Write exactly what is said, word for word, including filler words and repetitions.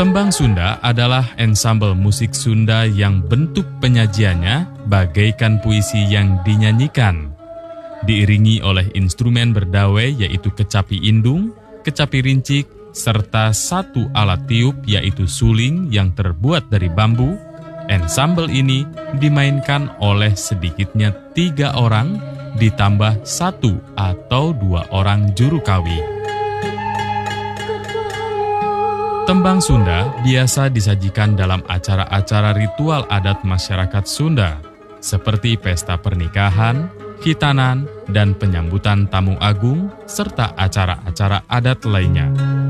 Tembang Sunda adalah ensemble musik Sunda yang bentuk penyajiannya bagaikan puisi yang dinyanyikan. Diiringi oleh instrumen berdawai yaitu kecapi indung, kecapi rincik, serta satu alat tiup yaitu suling yang terbuat dari bambu. Ensemble ini dimainkan oleh sedikitnya tiga orang ditambah satu atau dua orang juru kawi. Tembang Sunda biasa disajikan dalam acara-acara ritual adat masyarakat Sunda, seperti pesta pernikahan, khitanan, dan penyambutan tamu agung, serta acara-acara adat lainnya.